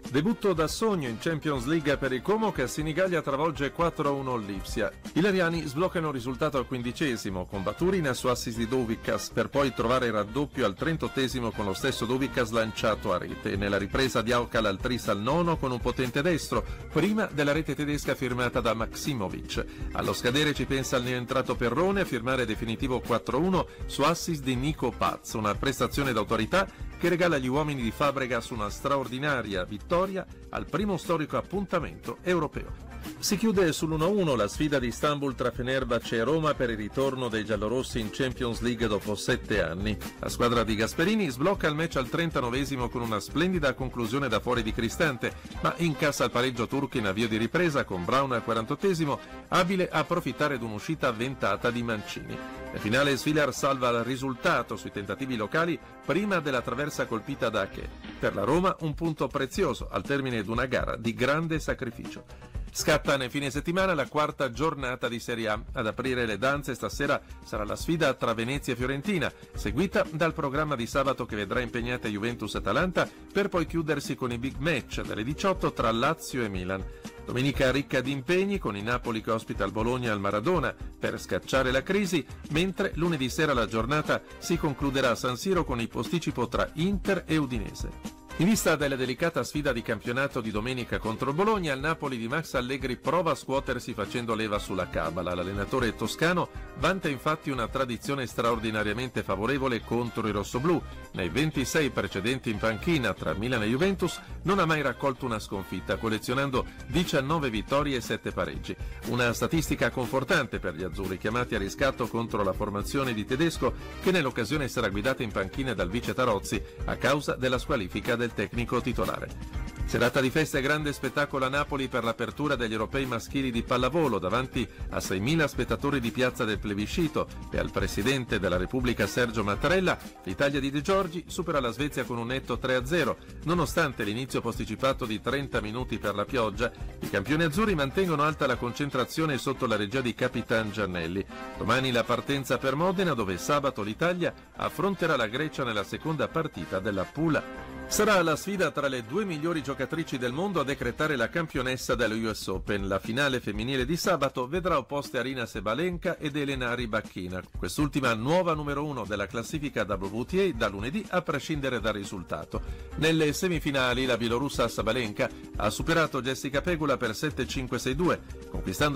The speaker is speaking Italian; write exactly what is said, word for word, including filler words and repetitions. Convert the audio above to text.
Debutto da sogno in Champions League per il Como che a Senigallia travolge quattro a uno l'Lipsia. I Lariani sbloccano il risultato al quindicesimo con Baturin su assist di Douvikas per poi trovare il raddoppio al trentottesimo con lo stesso Douvikas lanciato a rete. Nella ripresa di Aukal al tris al nono con un potente destro, prima della rete tedesca firmata da Maksimovic. Allo scadere ci pensa il neoentrato Perrone a firmare definitivo quattro a uno su assist di Nico Paz, una prestazione d'autorità che regala agli uomini di Fabregas una straordinaria vittoria al primo storico appuntamento europeo. Si chiude sull'uno a uno la sfida di Istanbul tra Fenerbahce e Roma per il ritorno dei giallorossi in Champions League dopo sette anni. La squadra di Gasperini sblocca il match al trentanovesimo con una splendida conclusione da fuori di Cristante, ma incassa il pareggio turco in avvio di ripresa con Brown al quarantottesimo, abile a approfittare di un'uscita avventata di Mancini. Nel finale Svilar salva il risultato sui tentativi locali prima della traversa colpita da Ache. Per la Roma un punto prezioso al termine di una gara di grande sacrificio. Scatta nel fine settimana la quarta giornata di Serie A. Ad aprire le danze stasera sarà la sfida tra Venezia e Fiorentina, seguita dal programma di sabato che vedrà impegnate Juventus e Atalanta, per poi chiudersi con i big match delle diciotto tra Lazio e Milan. Domenica ricca di impegni con il Napoli che ospita il Bologna al Maradona per scacciare la crisi, mentre lunedì sera la giornata si concluderà a San Siro con il posticipo tra Inter e Udinese. In vista della delicata sfida di campionato di domenica contro il Bologna, il Napoli di Max Allegri prova a scuotersi facendo leva sulla cabala. L'allenatore toscano vanta infatti una tradizione straordinariamente favorevole contro i rossoblù. Nei ventisei precedenti in panchina tra Milan e Juventus non ha mai raccolto una sconfitta, collezionando diciannove vittorie e sette pareggi. Una statistica confortante per gli azzurri, chiamati a riscatto contro la formazione di Tedesco, che nell'occasione sarà guidata in panchina dal vice Tarozzi a causa della squalifica del tecnico titolare. Serata di festa e grande spettacolo a Napoli per l'apertura degli europei maschili di pallavolo davanti a seimila spettatori di piazza del Plebiscito e al presidente della Repubblica Sergio Mattarella. L'Italia di De Giorgi supera la Svezia con un netto tre a zero. Nonostante l'inizio posticipato di trenta minuti per la pioggia, i campioni azzurri mantengono alta la concentrazione sotto la regia di Capitan Giannelli. Domani la partenza per Modena, dove sabato l'Italia affronterà la Grecia nella seconda partita della Pool A. Sarà la sfida tra le due migliori giocatrici del mondo a decretare la campionessa dello U S Open. La finale femminile di sabato vedrà opposte Arina Sabalenka ed Elena Rybakina, quest'ultima nuova numero uno della classifica W T A da lunedì a prescindere dal risultato. Nelle semifinali la bielorussa Sabalenka ha superato Jessica Pegula per sette cinque sei due, conquistando